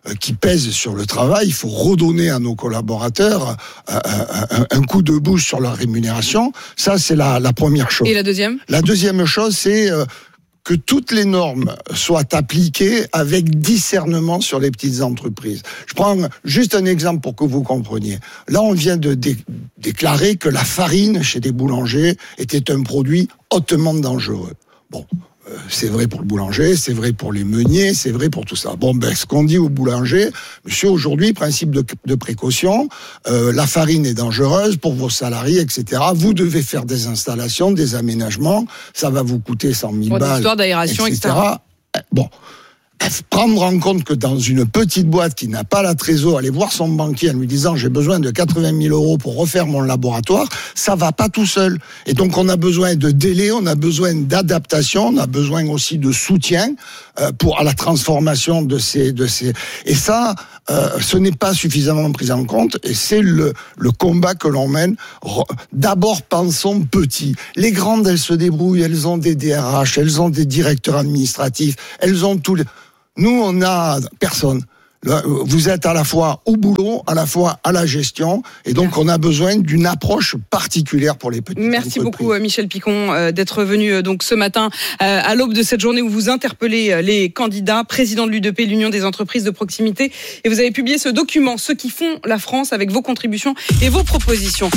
euh, qui pèse sur le travail. Il faut redonner à nos collaborateurs euh, un, un coup de boost sur leur rémunération. Ça, c'est la, la première chose. Et la deuxième ? La deuxième chose, c'est euh, que toutes les normes soient appliquées avec discernement sur les petites entreprises. Je prends juste un exemple pour que vous compreniez. Là, on vient de dé- déclarer que la farine chez des boulangers était un produit hautement dangereux. Bon, euh, c'est vrai pour le boulanger, c'est vrai pour les meuniers, c'est vrai pour tout ça. Bon, ben, ce qu'on dit au boulanger, monsieur, aujourd'hui, principe de, de précaution, euh, la farine est dangereuse pour vos salariés, et cetera. Vous devez faire des installations, des aménagements, ça va vous coûter cent mille Bon, des balles, histoires d'aération, et et cetera. et cetera. Bon. Prendre en compte que dans une petite boîte qui n'a pas la trésor, aller voir son banquier en lui disant j'ai besoin de quatre-vingt mille euros pour refaire mon laboratoire, ça va pas tout seul. Et donc on a besoin de délai, on a besoin d'adaptation, on a besoin aussi de soutien euh, pour à la transformation de ces de ces. Et ça, euh, ce n'est pas suffisamment pris en compte. Et c'est le le combat que l'on mène. D'abord pensons petit. Les grandes, elles se débrouillent, elles ont des D R H, elles ont des directeurs administratifs, elles ont tous les. Nous, on a personne. Vous êtes à la fois au boulot, à la fois à la gestion, et donc on a besoin d'une approche particulière pour les petites Merci entreprises. beaucoup Michel Picon euh, d'être venu euh, donc ce matin euh, à l'aube de cette journée où vous interpellez euh, les candidats, président de l'U D P, l'Union des entreprises de proximité, et vous avez publié ce document, ceux qui font la France, avec vos contributions et vos propositions.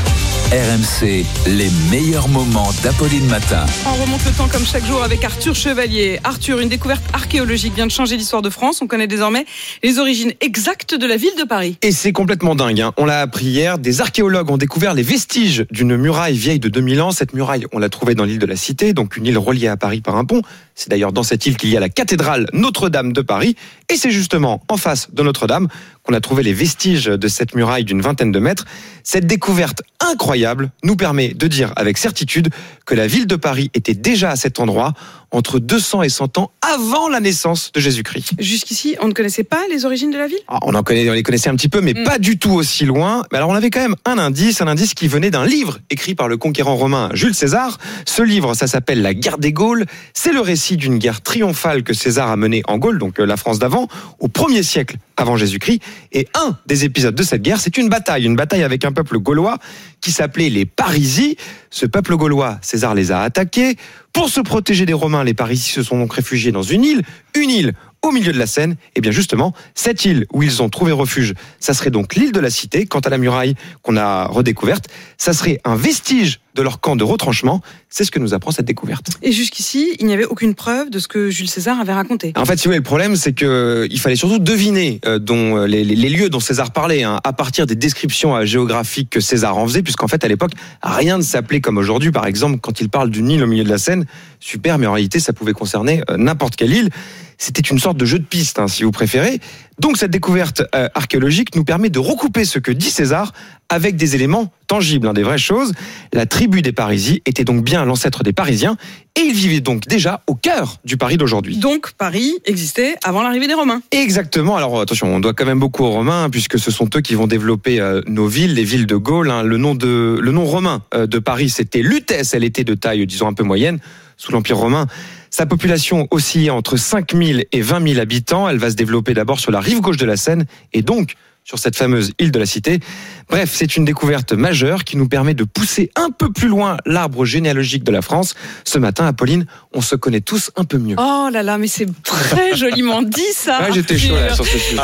R M C, les meilleurs moments d'Apolline Matin. On remonte le temps comme chaque jour avec Arthur Chevalier. Arthur, une découverte archéologique vient de changer l'histoire de France. On connaît désormais les origines exactes de la ville de Paris. Et c'est complètement dingue, hein. On l'a appris hier. Des archéologues ont découvert les vestiges d'une muraille vieille de deux mille ans. Cette muraille, on l'a trouvée dans l'île de la Cité, donc une île reliée à Paris par un pont. C'est d'ailleurs dans cette île qu'il y a la cathédrale Notre-Dame de Paris. Et c'est justement en face de Notre-Dame qu'on a trouvé les vestiges de cette muraille d'une vingtaine de mètres. Cette découverte incroyable nous permet de dire avec certitude que la ville de Paris était déjà à cet endroit entre deux cents et cent ans avant la naissance de Jésus-Christ. Jusqu'ici, on ne connaissait pas les origines de la ville ? Ah, on en connaît, on les connaissait un petit peu, mais mmh. pas du tout aussi loin. Mais alors on avait quand même un indice, un indice qui venait d'un livre écrit par le conquérant romain Jules César. Ce livre, ça s'appelle La Guerre des Gaules. C'est le récit d'une guerre triomphale que César a menée en Gaule, donc la France d'avant, au premier siècle avant Jésus-Christ. Et un des épisodes de cette guerre, c'est une bataille, une bataille avec un peuple gaulois qui s'appelait les Parisi. Ce peuple gaulois, César les a attaqués. Pour se protéger des Romains, les Parisi se sont donc réfugiés dans une île, une île au milieu de la Seine. Et bien justement, cette île où ils ont trouvé refuge, ça serait donc l'île de la Cité. Quant à la muraille qu'on a redécouverte, ça serait un vestige de leur camp de retranchement. C'est ce que nous apprend cette découverte. Et jusqu'ici, il n'y avait aucune preuve de ce que Jules César avait raconté. En fait, si vous voulez, le problème, c'est que il fallait surtout deviner euh, dont, euh, les, les lieux dont César parlait, hein, à partir des descriptions euh, géographiques que César en faisait, puisqu'en fait, à l'époque, rien ne s'appelait comme aujourd'hui. Par exemple, quand il parle d'une île au milieu de la Seine, super, mais en réalité, ça pouvait concerner euh, n'importe quelle île. C'était une sorte de jeu de piste, hein, si vous préférez. Donc cette découverte euh, archéologique nous permet de recouper ce que dit César avec des éléments tangibles, hein, des vraies choses. La tribu des Parisi était donc bien l'ancêtre des Parisiens et ils vivaient donc déjà au cœur du Paris d'aujourd'hui. Donc Paris existait avant l'arrivée des Romains. Exactement. Alors attention, on doit quand même beaucoup aux Romains hein, puisque ce sont eux qui vont développer euh, nos villes, les villes de Gaule. Hein. Le nom de le nom romain euh, de Paris, c'était Lutèce. Elle était de taille, disons un peu moyenne, sous l'Empire romain. Sa population oscillait entre cinq mille et vingt mille habitants. Elle va se développer d'abord sur la rive gauche de la Seine et donc sur cette fameuse île de la Cité. Bref, c'est une découverte majeure qui nous permet de pousser un peu plus loin l'arbre généalogique de la France. Ce matin, Apolline, on se connaît tous un peu mieux. Oh là là, mais c'est très joliment dit ça. Ouais, j'étais chaud là, sur ce sujet.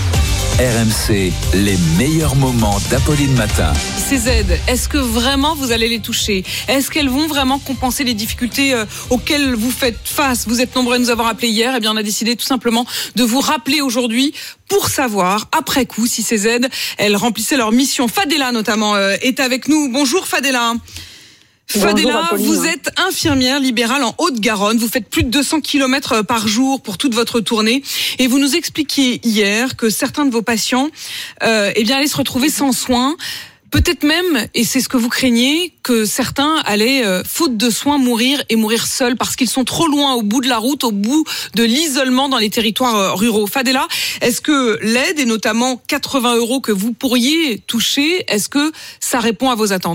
R M C, les meilleurs moments d'Apolline Matin. Ces aides, est-ce que vraiment vous allez les toucher ? Est-ce qu'elles vont vraiment compenser les difficultés euh, auxquelles vous faites face ? Vous êtes nombreux à nous avoir appelé hier, et bien on a décidé tout simplement de vous rappeler aujourd'hui pour savoir, après coup, si ces aides, elles remplissaient leur mission. Fadela notamment euh, est avec nous. Bonjour Fadela. Fadela, vous êtes infirmière libérale en Haute-Garonne. Vous faites plus de deux cents kilomètres par jour pour toute votre tournée. Et vous nous expliquiez hier que certains de vos patients euh, eh bien, allaient se retrouver sans soins. Peut-être même, et c'est ce que vous craignez, que certains allaient, euh, faute de soins, mourir et mourir seuls parce qu'ils sont trop loin, au bout de la route, au bout de l'isolement dans les territoires euh, ruraux. Fadela, est-ce que l'aide, et notamment quatre-vingts euros que vous pourriez toucher, est-ce que ça répond à vos attentes ?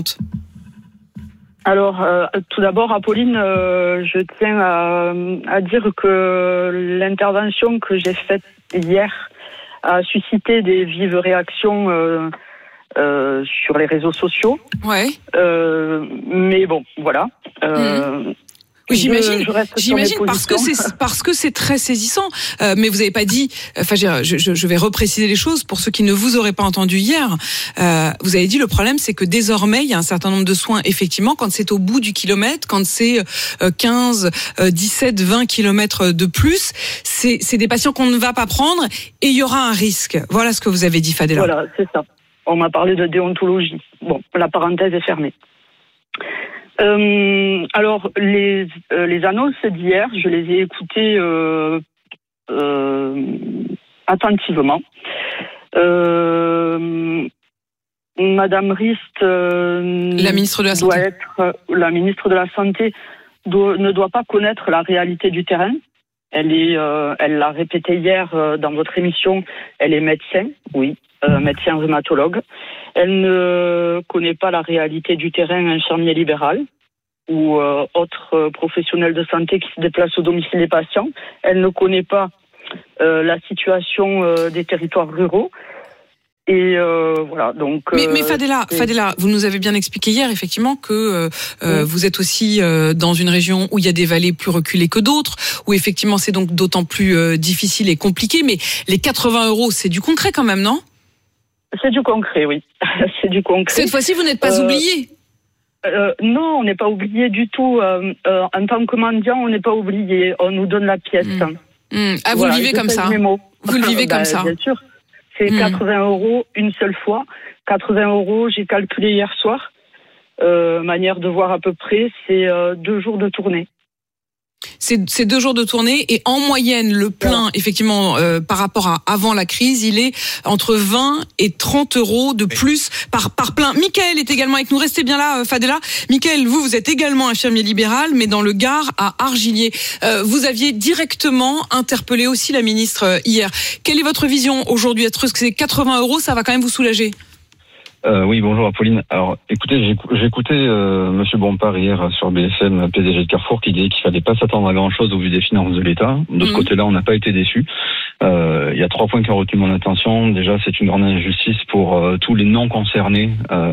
Alors, euh, tout d'abord, Apolline, euh, je tiens à, à dire que l'intervention que j'ai faite hier a suscité des vives réactions euh, euh, sur les réseaux sociaux. Ouais. Euh, mais bon, voilà. Euh, mmh. Oui, j'imagine, je, je j'imagine parce que c'est parce que c'est très saisissant. Euh, mais vous n'avez pas dit. Enfin, je, je, je vais repréciser les choses pour ceux qui ne vous auraient pas entendu hier. Euh, vous avez dit le problème, c'est que désormais, il y a un certain nombre de soins, effectivement, quand c'est au bout du kilomètre, quand c'est quinze, dix-sept, vingt kilomètres de plus, c'est, c'est des patients qu'on ne va pas prendre et il y aura un risque. Voilà ce que vous avez dit, Fadela. Voilà, c'est ça. On m'a parlé de déontologie. Bon, la parenthèse est fermée. Euh, alors, les, euh, les annonces d'hier, je les ai écoutées euh, euh, attentivement. Euh, Madame Rist, euh, la ministre de la Santé, doit être, la ministre de la Santé doit, ne doit pas connaître la réalité du terrain. Elle est, euh, elle l'a répété hier euh, dans votre émission. Elle est médecin, oui, euh, médecin rhumatologue. Elle ne connaît pas la réalité du terrain infirmier libéral ou euh, autre euh, professionnel de santé qui se déplace au domicile des patients. Elle ne connaît pas euh, la situation euh, des territoires ruraux. Et euh, voilà, donc. Mais, mais Fadela, c'est... Fadela, vous nous avez bien expliqué hier, effectivement, que euh, oui. vous êtes aussi euh, dans une région où il y a des vallées plus reculées que d'autres, où effectivement c'est donc d'autant plus euh, difficile et compliqué. Mais les quatre-vingts euros, c'est du concret quand même, non ? C'est du concret, oui. C'est du concret. Cette fois-ci, vous n'êtes pas euh, oublié. Euh, non, on n'est pas oublié du tout. Euh, euh, en tant que mendiant, on n'est pas oublié. On nous donne la pièce. Mmh. Mmh. Ah, vous voilà, le vivez comme ça. Vous le vivez bah, comme ça. Bien sûr. C'est mmh. quatre-vingts euros une seule fois. quatre-vingts euros, j'ai calculé hier soir. Euh, manière de voir à peu près, c'est euh, deux jours de tournée. C'est, c'est deux jours de tournée et en moyenne, le plein, effectivement, euh, par rapport à avant la crise, il est entre vingt et trente euros de plus par, par plein. Mickaël est également avec nous. Restez bien là, Fadela. Mickaël, vous, vous êtes également infirmier libéral, mais dans le Gard, à Argilier. Euh, vous aviez directement interpellé aussi la ministre hier. Quelle est votre vision aujourd'hui ? Est-ce que ces quatre-vingts euros, ça va quand même vous soulager ? Euh, oui, bonjour Apolline. Alors, écoutez, j'ai, j'ai écouté euh, Monsieur Bompard hier sur B F M, P D G de Carrefour, qui disait qu'il fallait pas s'attendre à grand-chose au vu des finances de l'État. De mmh. ce côté-là, on n'a pas été déçus. Euh, il y a trois points qui ont retenu mon attention. Déjà, c'est une grande injustice pour euh, tous les non concernés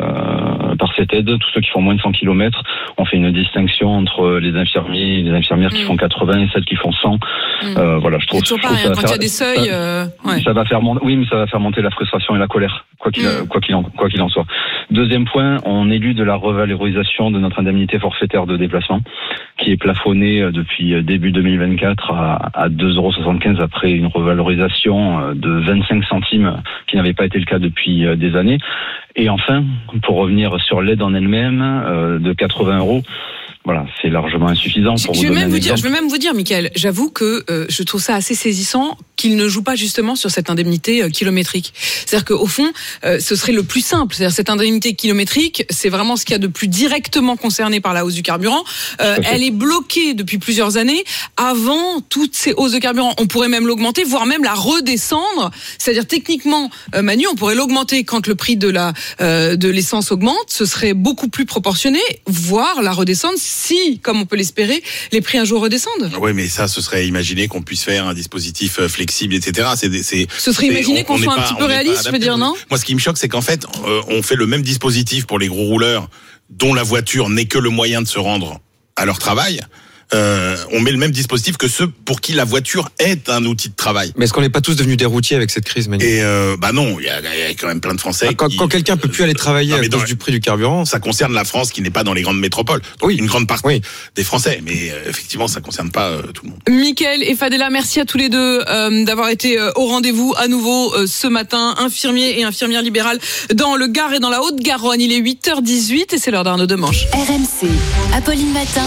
euh, par cette aide, tous ceux qui font moins de cent kilomètres. On fait une distinction entre les infirmiers et les infirmières mmh. qui font quatre-vingts et celles qui font cent. Mmh. Euh, voilà, je trouve. C'est toujours pareil, hein, quand il y a des seuils. Ça, euh, ouais. ça va faire monter. Oui, mais ça va faire monter la frustration et la colère, quoi qu'il, mmh. quoi qu'il en, quoi qu'il en soit. Deuxième point, on élu de la revalorisation de notre indemnité forfaitaire de déplacement, qui est plafonnée depuis début deux mille vingt-quatre à, à deux euros soixante-quinze après une revalorisation de vingt-cinq centimes qui n'avait pas été le cas depuis des années. Et enfin, pour revenir sur l'aide en elle-même euh, de quatre-vingts euros, voilà, c'est largement insuffisant pour je vous vais donner même un vous exemple. dire, je vais même vous dire, Mickaël, j'avoue que euh, je trouve ça assez saisissant qu'il ne joue pas justement sur cette indemnité euh, kilométrique. C'est-à-dire qu'au fond, euh, ce serait le plus simple. C'est-à-dire cette indemnité kilométrique, c'est vraiment ce qu'il y a de plus directement concerné par la hausse du carburant. Euh, elle est bloquée depuis plusieurs années. Avant toutes ces hausses de carburant, on pourrait même l'augmenter, voire même la redescendre. C'est-à-dire techniquement, euh, Manu, on pourrait l'augmenter quand le prix de la euh, de l'essence augmente. Ce serait beaucoup plus proportionné, voire la redescendre si, comme on peut l'espérer, les prix un jour redescendent. Oui, mais ça, ce serait imaginer qu'on puisse faire un dispositif flexible, et cetera. C'est, c'est, ce serait imaginer qu'on on soit pas, un petit peu réaliste, je veux dire, non ? Moi, ce qui me choque, c'est qu'en fait, euh, on fait le même dispositif pour les gros rouleurs dont la voiture n'est que le moyen de se rendre à leur travail. Euh, on met le même dispositif que ceux pour qui la voiture est un outil de travail. Mais est-ce qu'on n'est pas tous devenus des routiers avec cette crise, Manu ? Et euh, bah non, il y, y a quand même plein de Français. Ah, quand, qui, quand quelqu'un peut plus aller travailler non, à cause du prix du carburant, ça concerne la France qui n'est pas dans les grandes métropoles. Donc oui, une grande partie oui. des Français, mais euh, effectivement, ça concerne pas euh, tout le monde. Mickaël et Fadela, merci à tous les deux euh, d'avoir été euh, au rendez-vous à nouveau euh, ce matin, infirmier et infirmière libérale dans le Gard et dans la Haute-Garonne. Il est huit heures dix-huit et c'est l'heure d'Arnaud Demanche. R M C, Apolline Matin.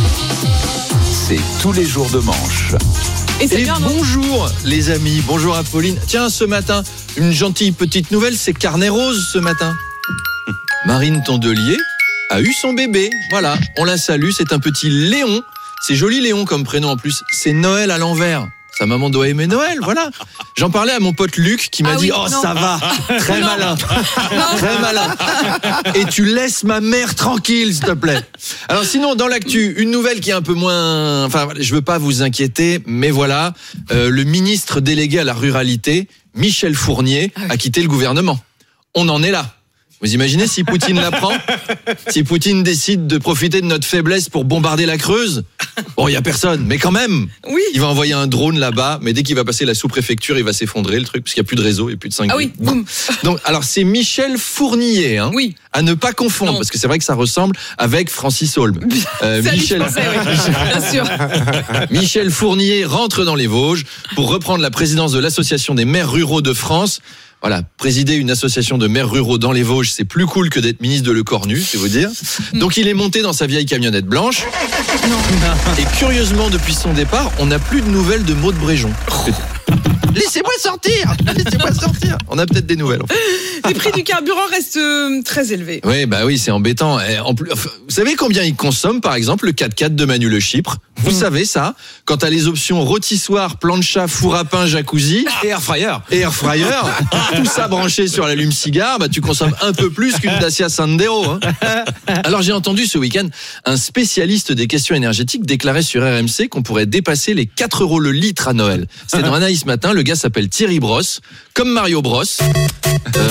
C'est tous les jours de manche. Et, et bonjour les amis, bonjour Apolline. Tiens, ce matin, une gentille petite nouvelle, c'est Carnet Rose ce matin. Marine Tondelier a eu son bébé, voilà, on la salue, c'est un petit Léon. C'est joli Léon comme prénom en plus, c'est Noël à l'envers. Sa maman doit aimer Noël, voilà. J'en parlais à mon pote Luc qui m'a Ah dit oui, oh non. ça va, très Non. malin, très malin. Et tu laisses ma mère tranquille, s'il te plaît. Alors sinon, dans l'actu, une nouvelle qui est un peu moins, enfin, je veux pas vous inquiéter, mais voilà, euh, le ministre délégué à la ruralité, Michel Fournier, Ah oui. a quitté le gouvernement. On en est là. Vous imaginez si Poutine l'apprend, si Poutine décide de profiter de notre faiblesse pour bombarder la Creuse. Bon, il y a personne, mais quand même. Oui. Il va envoyer un drone là-bas, mais dès qu'il va passer la sous-préfecture, il va s'effondrer le truc parce qu'il n'y a plus de réseau, il n'y a plus de cinq G. Ah oui, boum. Donc, alors c'est Michel Fournier, hein, Oui. à ne pas confondre, Non. parce que c'est vrai que ça ressemble avec Francis Holm. Euh, C'est à lui que je Michel, pensais, oui. Bien sûr. Michel Fournier rentre dans les Vosges pour reprendre la présidence de l'association des maires ruraux de France. Voilà, présider une association de maires ruraux dans les Vosges, c'est plus cool que d'être ministre de Le Cornu, c'est vous dire. Donc il est monté dans sa vieille camionnette blanche. Et curieusement, depuis son départ, on n'a plus de nouvelles de Maud Bréjon. Laissez-moi sortir, laissez-moi sortir. On a peut-être des nouvelles. En fait. Les prix du carburant restent euh, très élevés. Oui, bah oui, c'est embêtant. Et en plus, enfin, vous savez combien il consomme, par exemple, le quatre-quatre de Manu Le Chypre? Vous savez ça? Quand t'as les options rôtissoir, plancha, four à pain, jacuzzi Et air fryer. et air fryer, tout ça branché sur l'allume-cigare, bah tu consommes un peu plus qu'une Dacia Sandero. Hein. Alors j'ai entendu ce week-end un spécialiste des questions énergétiques déclarer sur R M C qu'on pourrait dépasser les quatre euros le litre à Noël. C'était dans Anaïs Matin. Le gars s'appelle Thierry Brosse, comme Mario Bros. Euh,